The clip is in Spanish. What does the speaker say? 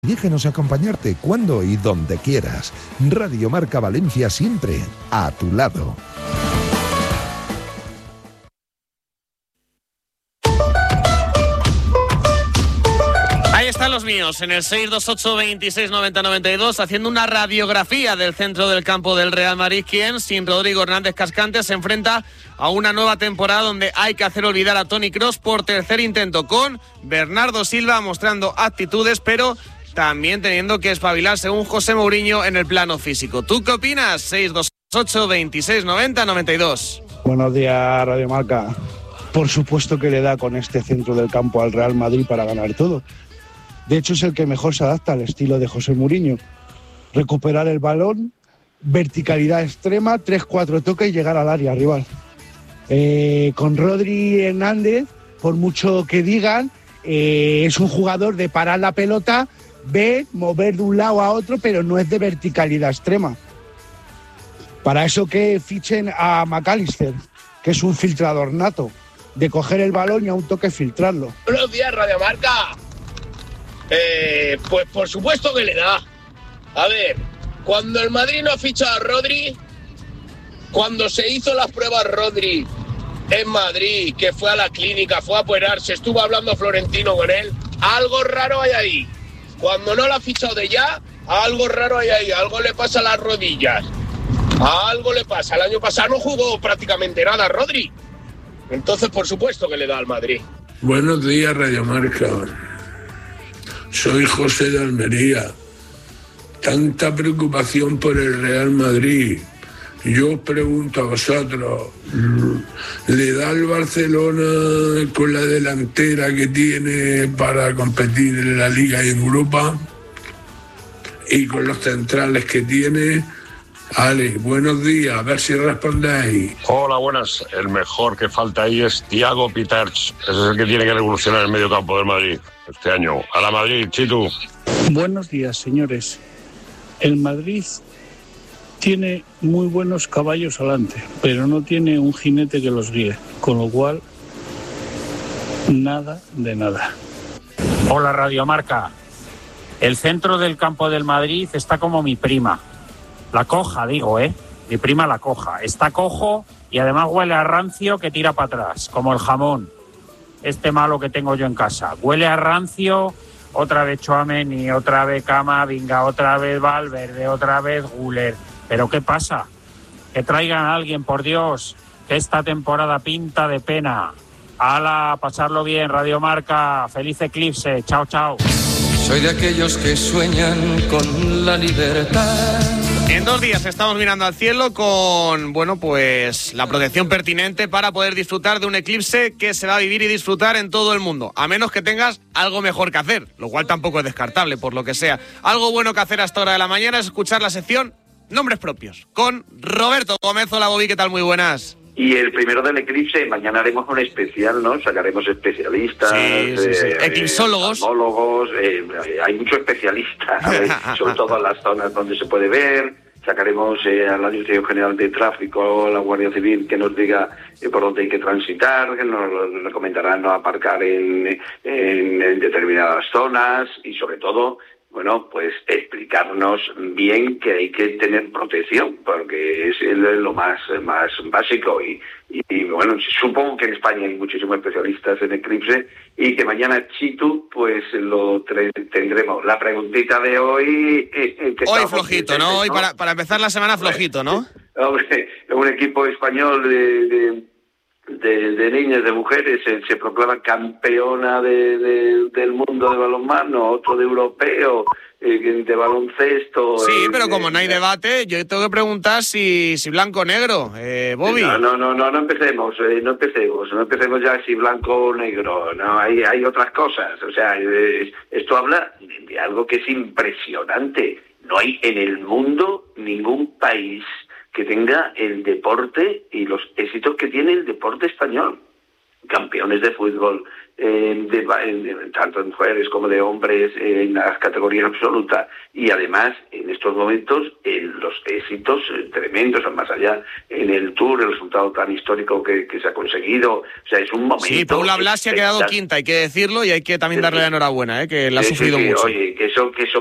Déjenos acompañarte cuando y donde quieras. Radio Marca Valencia, siempre a tu lado. Ahí están los míos, en el 628 26 90 92, haciendo una radiografía del centro del campo del Real Madrid, quien, sin Rodrigo Hernández Cascante, se enfrenta a una nueva temporada donde hay que hacer olvidar a Toni Kroos por tercer intento, con Bernardo Silva mostrando actitudes, pero también teniendo que espabilar, según José Mourinho, en el plano físico. ¿Tú qué opinas? 628 26 90 92. Buenos días, Radio Marca. Por supuesto que le da con este centro del campo al Real Madrid para ganar todo. De hecho, es el que mejor se adapta al estilo de José Mourinho. Recuperar el balón, verticalidad extrema, 3-4 toques y llegar al área rival. Con Rodri Hernández, por mucho que digan, es un jugador de parar la pelota, mover de un lado a otro, pero no es de verticalidad extrema. Para eso que fichen a McAllister, que es un filtrador nato, de coger el balón y a un toque filtrarlo. Buenos días, Radio Marca. Pues por supuesto que le da. A ver, cuando el Madrid no ha fichado a Rodri, cuando se hizo las pruebas Rodri en Madrid, que fue a la clínica, fue a operarse, estuvo hablando Florentino con él, algo raro hay ahí. Cuando no la ha fichado de ya, algo raro hay ahí, algo le pasa a las rodillas, algo le pasa. El año pasado no jugó prácticamente nada Rodri, entonces por supuesto que le da al Madrid. Buenos días, Radio Marca. Soy José de Almería. Tanta preocupación por el Real Madrid. Yo os pregunto a vosotros, ¿le da el Barcelona con la delantera que tiene para competir en la Liga y en Europa? Y con los centrales que tiene. Ale, buenos días, a ver si respondéis. Hola, buenas. El mejor que falta ahí es Thiago Piters. Ese es el que tiene que revolucionar el medio campo del Madrid este año. A la Madrid, Chitu. Buenos días, señores. El Madrid tiene muy buenos caballos adelante, pero no tiene un jinete que los guíe, con lo cual, nada de nada. Hola, Radio Marca. El centro del campo del Madrid está como mi prima. La Coja, digo, Mi prima La Coja. Está cojo y además huele a rancio que tira para atrás, como el jamón. Este malo que tengo yo en casa. Huele a rancio, otra vez Tchouaméni, otra vez Camavinga, otra vez Valverde, otra vez Güler. ¿Pero qué pasa? Que traigan a alguien, por Dios, que esta temporada pinta de pena. ¡Hala, pasarlo bien, Radio Marca! ¡Feliz eclipse! ¡Chao, chao! Soy de aquellos que sueñan con la libertad. En 2 días estamos mirando al cielo con, pues la protección pertinente para poder disfrutar de un eclipse que se va a vivir y disfrutar en todo el mundo, a menos que tengas algo mejor que hacer, lo cual tampoco es descartable, por lo que sea. Algo bueno que hacer a esta hora de la mañana es escuchar la sección Nombres Propios, con Roberto Gómez. Hola, Bobby, ¿qué tal? Muy buenas. Y el primero del eclipse, mañana haremos un especial, ¿no? Sacaremos especialistas, eclipsólogos, hay muchos especialistas, sobre todo en las zonas donde se puede ver. Sacaremos a la Dirección General de Tráfico, a la Guardia Civil, que nos diga por dónde hay que transitar, que nos recomendarán no aparcar en determinadas zonas y, sobre todo, pues explicarnos bien que hay que tener protección, porque es lo más básico y supongo que en España hay muchísimos especialistas en eclipse y que mañana, Chitu, pues lo tendremos. La preguntita de hoy... hoy flojito, ¿no? Hoy para empezar la semana flojito, ¿no? Hombre, un equipo español de niñas, de mujeres, se proclama campeona del mundo de balonmano, otro de europeo, de baloncesto. Sí, pero como no hay debate, yo tengo que preguntar si blanco o negro, Bobby. No empecemos ya si blanco o negro, no, hay otras cosas, o sea, esto habla de algo que es impresionante. No hay en el mundo ningún país que tenga el deporte y los éxitos que tiene el deporte español. campeones de fútbol, tanto en mujeres como de hombres, en las categorías absolutas, y además en estos momentos los éxitos tremendos, más allá en el Tour, el resultado tan histórico que se ha conseguido. O sea, es un momento. Sí, Paula Blasi ha quedado quinta, hay que decirlo, y hay que también darle la enhorabuena, que la ha sufrido mucho. Oye, que eso